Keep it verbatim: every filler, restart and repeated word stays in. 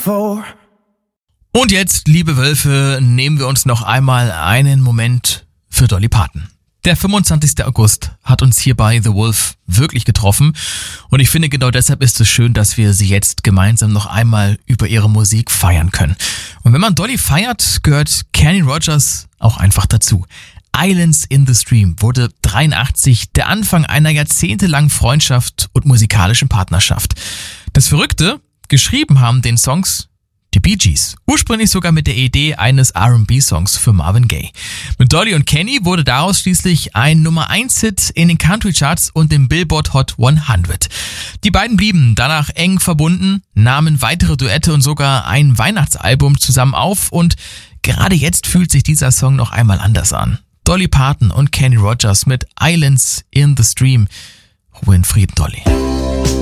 before. Und jetzt, liebe Wölfe, nehmen wir uns noch einmal einen Moment für Dolly Parton. Der fünfundzwanzigster August hat uns hier bei The Wolf wirklich getroffen und ich finde, genau deshalb ist es schön, dass wir sie jetzt gemeinsam noch einmal über ihre Musik feiern können. Und wenn man Dolly feiert, gehört Kenny Rogers auch einfach dazu. Islands in the Stream wurde dreiundachtzig der Anfang einer jahrzehntelangen Freundschaft und musikalischen Partnerschaft. Das Verrückte, geschrieben haben den Songs die Bee Gees, ursprünglich sogar mit der Idee eines R and B-Songs für Marvin Gaye. Mit Dolly und Kenny wurde daraus schließlich ein Nummer eins Hit in den Country-Charts und dem Billboard Hot hundert. Die beiden blieben danach eng verbunden, nahmen weitere Duette und sogar ein Weihnachtsalbum zusammen auf und gerade jetzt fühlt sich dieser Song noch einmal anders an. Dolly Parton und Kenny Rogers mit Islands in the Stream. Ruhe in Frieden, Dolly.